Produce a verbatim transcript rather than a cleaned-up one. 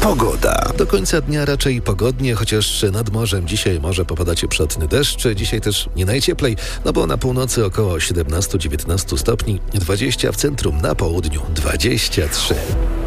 Pogoda. Do końca dnia raczej pogodnie, chociaż nad morzem dzisiaj może popadać przelotny deszcz. Dzisiaj też nie najcieplej, no bo na północy około siedemnaście dziewiętnaście stopni, dwadzieścia w centrum, na południu dwadzieścia trzy.